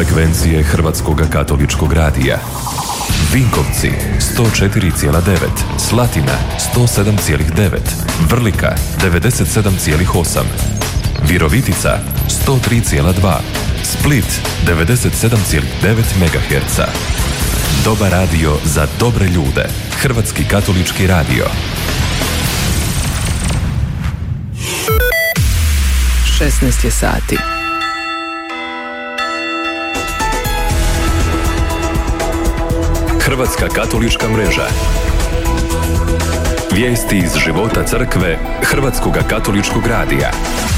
Frekvencije Hrvatskog katoličkog radija. Vinkovci 104,9, Slatina 107,9, Vrlika 97,8, Virovitica 103,2, Split 97,9 MHz. Dobar radio za dobre ljude. Hrvatski katolički radio. 16 je sati. Hrvatska katolička mreža. Vijesti iz života crkve Hrvatskog katoličkog radija.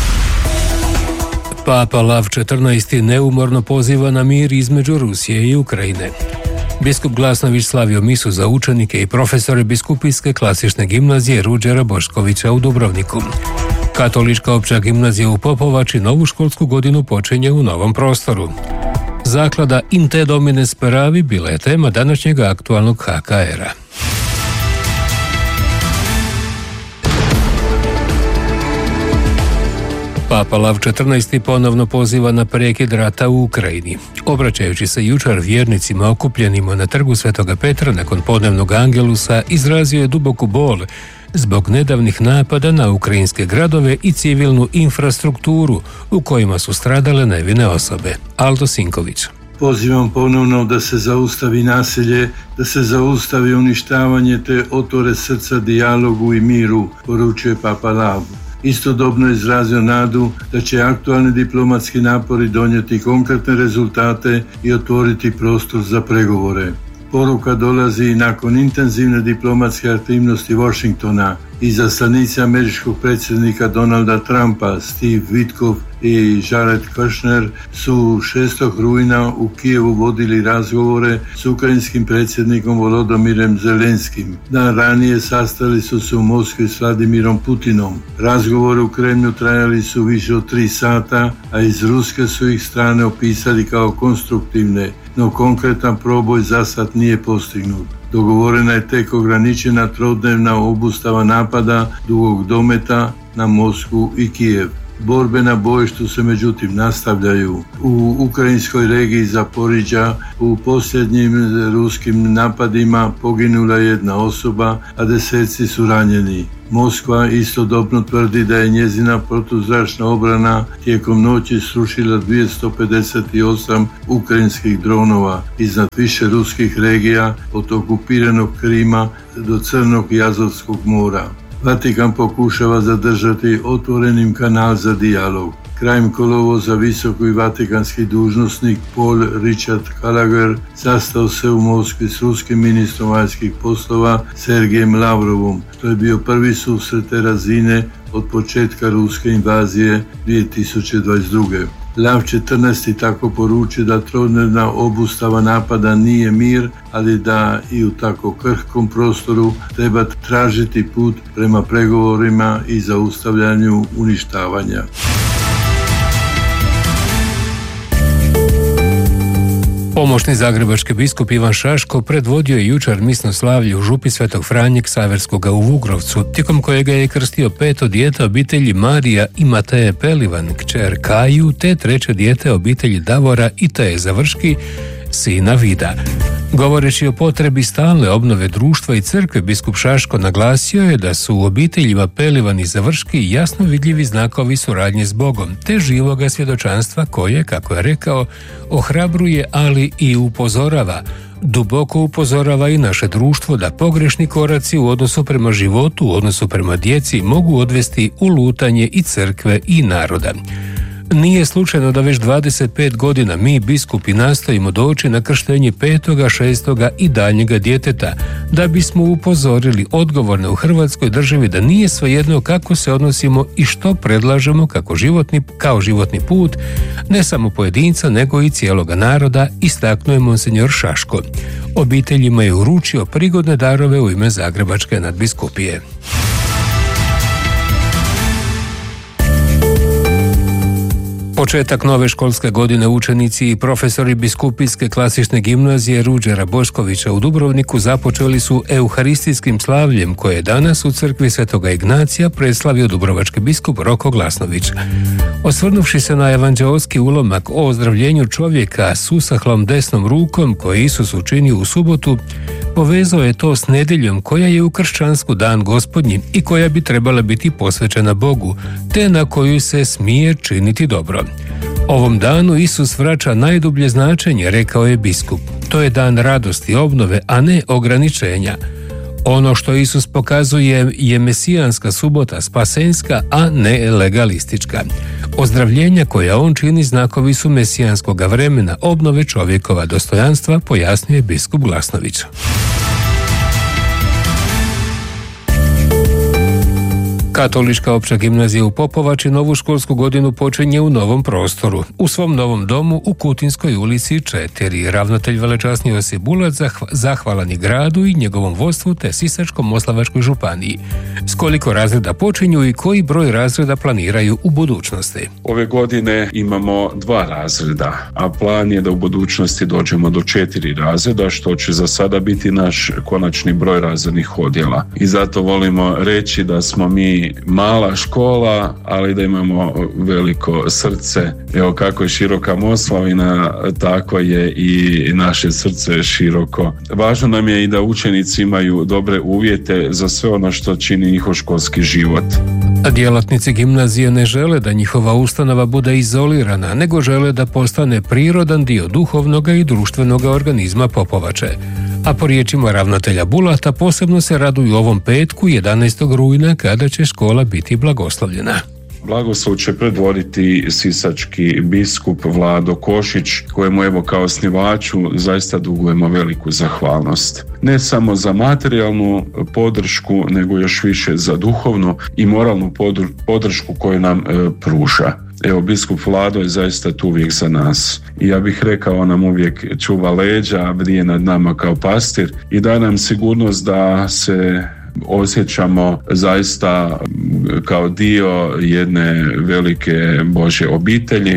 Papa Lav XIV neumorno poziva na mir između Rusije i Ukrajine. Biskup Glasnović slavio misu za učenike i profesore Biskupijske klasične gimnazije Ruđera Boškovića u Dubrovniku. Katolička opća gimnazija u Popovači novu školsku godinu počinje u novom prostoru. Zaklada In te Domine Speravi bila je tema današnjeg aktualnog HKR-a. Papa Lav XIV ponovno poziva na prekid rata u Ukrajini. Obraćajući se jučer vjernicima okupljenima na trgu Svetoga Petra nakon podnevnog angelusa, izrazio je duboku bol zbog nedavnih napada na ukrajinske gradove i civilnu infrastrukturu u kojima su stradale nevine osobe. Aldo Sinković. Pozivam ponovno da se zaustavi nasilje, da se zaustavi uništavanje te otvore srca dijalogu i miru, poručuje Papa Lav. Istodobno izrazio nadu da će aktualni diplomatski napori donijeti konkretne rezultate i otvoriti prostor za pregovore. Poruka dolazi i nakon intenzivne diplomatske aktivnosti Washingtona. Izaslanici američkog predsjednika Donalda Trumpa, Steve Witkoff i Jared Kushner su 6. rujna u Kijevu vodili razgovore s ukrajinskim predsjednikom Volodymyrem Zelenskim. Dan ranije sastali su se u Moskvi s Vladimirom Putinom. Razgovori u Kremlju trajali su više od 3 sata, a iz ruske su ih strane opisali kao konstruktivne, no konkretan proboj zasad nije postignut. Dogovorena je tek ograničena trodnevna obustava napada dugog dometa na Moskvu i Kijev. Borbe na bojištu se međutim nastavljaju. U ukrajinskoj regiji Zaporiđa u posljednjim ruskim napadima poginula je 1 osoba, a 10 su ranjeni. Moskva istodobno tvrdi da je njezina protuzračna obrana tijekom noći srušila 258 ukrajinskih dronova iznad više ruskih regija od okupiranog Krima do Crnog i Azovskog mora. Vatikan pokušava zadržati otvorenim kanal za dijalog. Krajem kolovoza visoki vatikanski dužnosnik Paul Richard Gallagher sastao se u Moskvi s ruskim ministrom vanjskih poslova Sergejem Lavrovom. To je bio prvi susret te razine od početka ruske invazije 2022. Lav XIV tako poručuje da trodnevna obustava napada nije mir, ali da i u tako krhkom prostoru treba tražiti put prema pregovorima i zaustavljanju uništavanja. Pomoćni zagrebački biskup Ivan Šaško predvodio je jučer misno slavlje u župi Svetog Franje Ksaverskoga u Vugrovcu, tijekom kojega je krstio 5. dijete obitelji Marija i Mateje Pelivan, kćer Kaju, te 3. dijete obitelji Davora i Teje Završki, sina Vida. Govoreći o potrebi stalne obnove društva i crkve, biskup Šaško naglasio je da su u obiteljima Pelivan i Završki jasno vidljivi znakovi suradnje s Bogom, te živoga svjedočanstva koje, kako je rekao, ohrabruje, ali i upozorava. Duboko upozorava i naše društvo da pogrešni koraci u odnosu prema životu, u odnosu prema djeci mogu odvesti u lutanje i crkve i naroda. Nije slučajno da već 25 godina mi, biskupi, nastojimo doći na krštenje 5., 6. i daljnjega djeteta, da bismo upozorili odgovorne u Hrvatskoj državi da nije svejedno kako se odnosimo i što predlažemo kao životni put, ne samo pojedinca, nego i cijeloga naroda, istaknuo je monsinjor Šaško. Obiteljima je uručio prigodne darove u ime Zagrebačke nadbiskupije. Početak nove školske godine učenici i profesori Biskupijske klasične gimnazije Ruđera Boškovića u Dubrovniku započeli su euharistijskim slavljem koje je danas u crkvi Svetoga Ignacija predstavio dubrovački biskup Roko Glasnović. Osvrnuvši se na evanđeolski ulomak o ozdravljenju čovjeka s usahlom desnom rukom koje Isus učinio u subotu, povezao je to s nedjeljom koja je u kršćansku dan Gospodnji i koja bi trebala biti posvećena Bogu, te na koju se smije činiti dobro. Ovom danu Isus vraća najdublje značenje, rekao je biskup. To je dan radosti, obnove, a ne ograničenja. Ono što Isus pokazuje je mesijanska subota, spasenska, a ne legalistička. Ozdravljenja koja on čini znakovi su mesijanskoga vremena, obnove čovjekova dostojanstva, pojasnio je biskup Glasnović. Katolička opća gimnazija u Popovači novu školsku godinu počinje u novom prostoru. U svom novom domu u Kutinskoj ulici 4. Ravnatelj velečasni Josip Bulac zahvalan je gradu i njegovom vodstvu te Sisačko-moslavačkoj županiji. S koliko razreda počinju i koji broj razreda planiraju u budućnosti? Ove godine imamo 2 razreda, a plan je da u budućnosti dođemo do 4 razreda, što će za sada biti naš konačni broj razrednih odjela. I zato volimo reći da smo mi mala škola, ali da imamo veliko srce. Evo kako je široka Moslavina, tako je i naše srce široko. Važno nam je i da učenici imaju dobre uvjete za sve ono što čini njihov školski život. A djelatnici gimnazije ne žele da njihova ustanova bude izolirana, nego žele da postane prirodan dio duhovnog i društvenog organizma Popovače. A po riječima ravnatelja Bulata posebno se raduju ovom petku 11. rujna kada će škola biti blagoslovljena. Blagoslov će predvoditi sisački biskup Vlado Košić, kojemu evo kao osnivaču zaista dugujemo veliku zahvalnost. Ne samo za materijalnu podršku, nego još više za duhovnu i moralnu podršku koju nam pruža. Evo, biskup Vlado je zaista tu uvijek za nas. I ja bih rekao, on nam uvijek čuva leđa, bdije nad nama kao pastir i daje nam sigurnost da se osjećamo zaista kao dio jedne velike Božje obitelji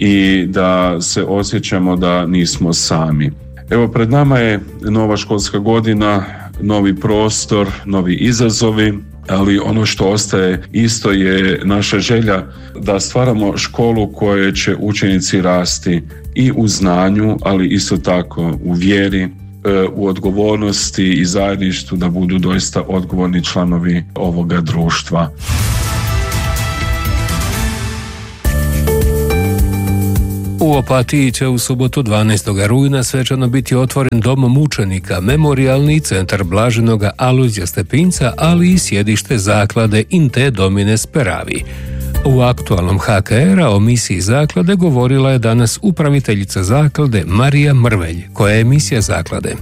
i da se osjećamo da nismo sami. Evo, pred nama je nova školska godina, novi prostor, novi izazovi, ali ono što ostaje isto je naša želja da stvaramo školu koje će učenici rasti i u znanju, ali isto tako u vjeri, u odgovornosti i zajedništvu, da budu doista odgovorni članovi ovoga društva. U Opatiji će u subotu 12. rujna svečano biti otvoren dom mučenika, memorijalni centar blaženoga Alojzija Stepinca, ali i sjedište zaklade In te Domine Speravi. U aktualnom HKR-a o misiji zaklade govorila je danas upraviteljica zaklade Marija Mrvelj. Koja je misija zaklade?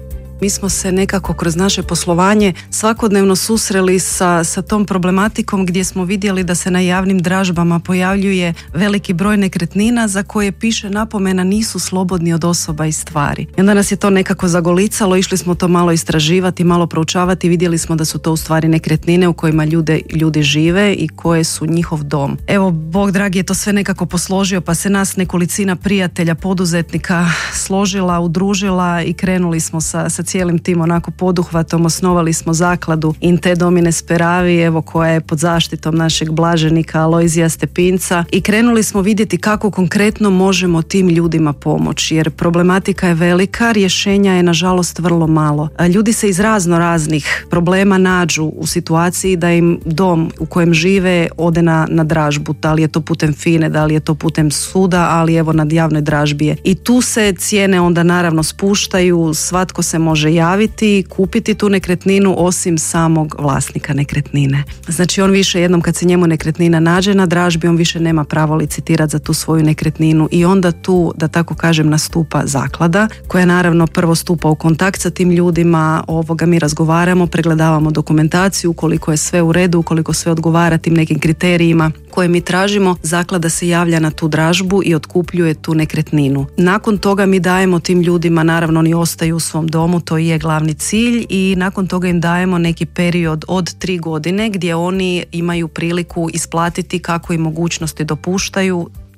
Mi smo se nekako kroz naše poslovanje svakodnevno susreli sa tom problematikom gdje smo vidjeli da se na javnim dražbama pojavljuje veliki broj nekretnina za koje piše napomena nisu slobodni od osoba i stvari. I onda nas je to nekako zagolicalo, išli smo to malo istraživati, malo proučavati, vidjeli smo da su to u stvari nekretnine u kojima ljudi žive i koje su njihov dom. Evo, Bog dragi je to sve nekako posložio, pa se nas nekolicina prijatelja, poduzetnika složila, udružila i krenuli smo sa cijelim tim onako poduhvatom, osnovali smo zakladu In te Domine Speravi, evo, koja je pod zaštitom našeg blaženika Alojzija Stepinca, i krenuli smo vidjeti kako konkretno možemo tim ljudima pomoći, jer problematika je velika, rješenja je nažalost vrlo malo. Ljudi se iz raznih problema nađu u situaciji da im dom u kojem žive ode na dražbu, da li je to putem FINE, da li je to putem suda, ali evo na javnoj dražbi je. I tu se cijene onda naravno spuštaju, svatko se može javiti i kupiti tu nekretninu osim samog vlasnika nekretnine. Znači on više jednom kad se njemu nekretnina nađe na dražbi, on više nema pravo licitirati za tu svoju nekretninu i onda tu, da tako kažem, nastupa zaklada koja naravno prvo stupa u kontakt sa tim ljudima, mi razgovaramo, pregledavamo dokumentaciju, ukoliko je sve u redu, ukoliko sve odgovara tim nekim kriterijima koje mi tražimo, zaklada se javlja na tu dražbu i otkupljuje tu nekretninu. Nakon toga mi dajemo tim ljudima, naravno oni ostaju u svom domu, to je glavni cilj, i nakon toga im dajemo neki period od 3 godine gdje oni imaju priliku isplatiti kako im mogućnosti dopuštaju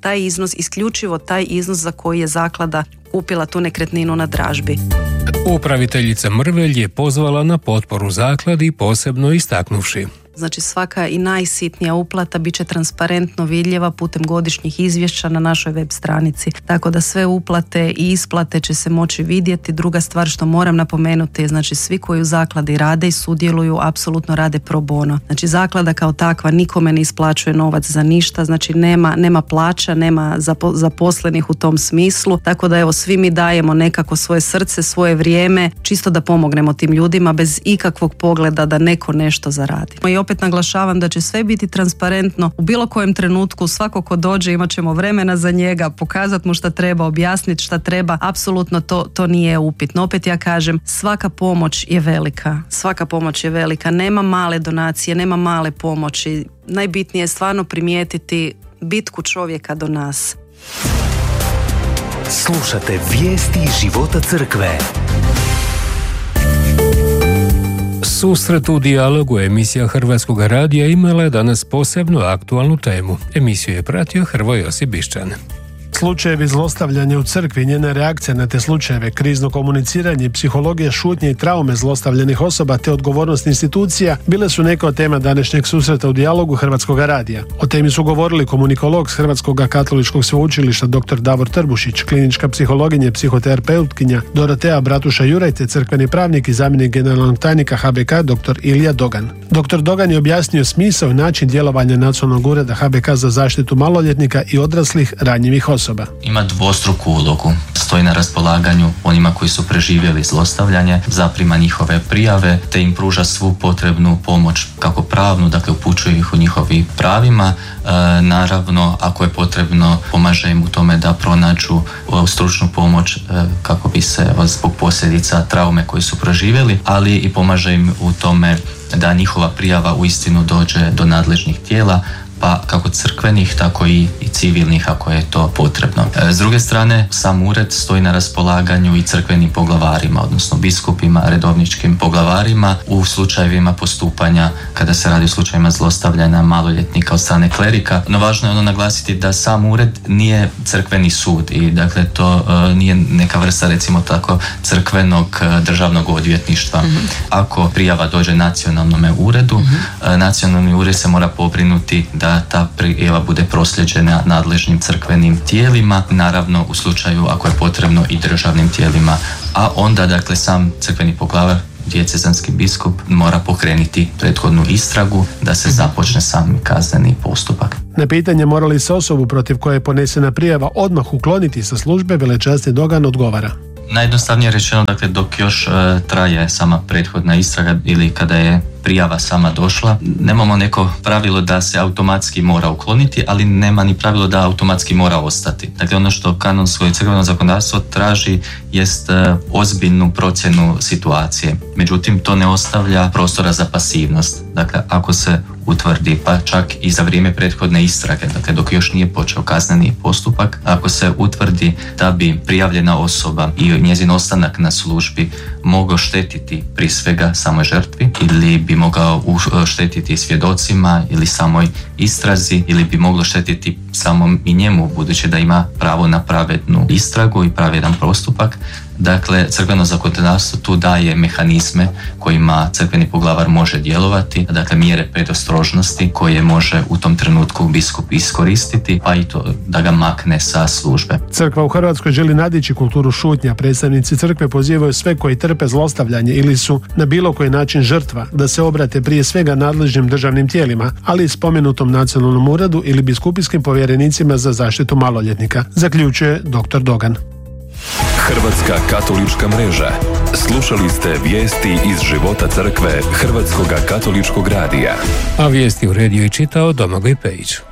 taj iznos, isključivo taj iznos za koji je zaklada kupila tu nekretninu na dražbi. Upraviteljica Mrvelj je pozvala na potporu zakladi, posebno istaknuvši: Znači svaka i najsitnija uplata bit će transparentno vidljiva putem godišnjih izvješća na našoj web stranici. Tako da sve uplate i isplate će se moći vidjeti. Druga stvar što moram napomenuti je, znači svi koji u zakladi rade i sudjeluju apsolutno rade pro bono. Znači zaklada kao takva nikome ne isplaćuje novac za ništa, znači nema plaća, nema zaposlenih u tom smislu. Tako da evo svi mi dajemo nekako svoje srce, svoje vrijeme, čisto da pomognemo tim ljudima bez ikakvog pogleda da neko nešto zaradi. I opet naglašavam da će sve biti transparentno u bilo kojem trenutku. Svako ko dođe imat ćemo vremena za njega, pokazati mu šta treba, objasniti šta treba. Apsolutno to nije upitno. Opet ja kažem, svaka pomoć je velika. Svaka pomoć je velika. Nema male donacije, nema male pomoći. Najbitnije je stvarno primijetiti bitku čovjeka do nas. Slušate vijesti iz života crkve. Susret u dijalogu emisija Hrvatskog radija imala je danas posebno aktualnu temu. Emisiju je pratio Hrvoje Josip Bišćan. Slučajevi zlostavljanja u crkvi, njena reakcija na te slučajeve, krizno komuniciranje, psihologija šutnje i traume zlostavljanih osoba te odgovornost institucija bile su neke od tema današnjeg susreta u dijalogu Hrvatskog radija. O temi su govorili komunikolog s Hrvatskog katoličkog sveučilišta dr. Davor Trbušić, klinička psihologinja i psihoterapeutkinja Dorotea Bratuša-Juraj te crkveni pravnik i zamjenik generalnog tajnika HBK dr. Ilija Dogan. Dr. Dogan je objasnio smisao i način djelovanja Nacionalnog ureda HBK za zaštitu maloljetnika i odraslih ranjivih osoba. Ima dvostruku ulogu. Stoji na raspolaganju onima koji su preživjeli zlostavljanje, zaprima njihove prijave te im pruža svu potrebnu pomoć kako pravnu, dakle upućuje ih u njihovim pravima. Naravno, ako je potrebno, pomaže im u tome da pronađu stručnu pomoć kako bi se zbog posljedica traume koje su proživjeli, ali i pomaže im u tome da njihova prijava uistinu dođe do nadležnih tijela, pa kako crkvenih, tako i civilnih ako je to potrebno. S druge strane, sam ured stoji na raspolaganju i crkvenim poglavarima, odnosno biskupima, redovničkim poglavarima u slučajevima postupanja kada se radi o slučajevima zlostavljanja maloljetnika od strane klerika. No važno je naglasiti da sam ured nije crkveni sud i dakle to nije neka vrsta, recimo tako, crkvenog državnog odvjetništva. Ako prijava dođe nacionalnom uredu, nacionalni ured se mora pobrinuti da ta prijava bude prosljeđena nadležnim crkvenim tijelima, naravno u slučaju ako je potrebno i državnim tijelima, a onda dakle sam crkveni poglavar, dijecezanski biskup, mora pokrenuti prethodnu istragu da se započne sam kazneni postupak. Na pitanje mora li se osobu protiv koje je ponesena prijava odmah ukloniti sa službe, velečasni Dogan odgovara: Najjednostavnije rečeno, dakle, dok još traje sama prethodna istraga ili kada je prijava sama došla, nemamo neko pravilo da se automatski mora ukloniti, ali nema ni pravilo da automatski mora ostati. Dakle, ono što kanonsko i crkveno zakonodavstvo traži jest ozbiljnu procjenu situacije. Međutim, to ne ostavlja prostora za pasivnost. Dakle, ako se utvrdi, pa čak i za vrijeme prethodne istrage, dakle dok još nije počeo kazneni postupak, ako se utvrdi da bi prijavljena osoba i njezin ostanak na službi mogao štetiti prije svega samoj žrtvi ili bi mogao štetiti svjedocima ili samoj istrazi ili bi moglo štetiti samom i njemu, budući da ima pravo na pravednu istragu i pravedan postupak. Dakle, crkveno zakonodavstvo tu daje mehanizme kojima crkveni poglavar može djelovati, dakle mjere predostrožnosti koje može u tom trenutku biskup iskoristiti, pa i to da ga makne sa službe. Crkva u Hrvatskoj želi nadići kulturu šutnja. Predstavnici crkve pozivaju sve koji trpe zlostavljanje ili su na bilo koji način žrtva da se obrate prije svega nadležnim državnim tijelima, ali i spomenutom nacionalnom uredu ili biskupijskim povjerenicima za zaštitu maloljetnika, zaključuje dr. Dogan. Hrvatska katolička mreža. Slušali ste vijesti iz života crkve Hrvatskoga katoličkog radija. A vijesti uredio i čitao Domagoj Pejić.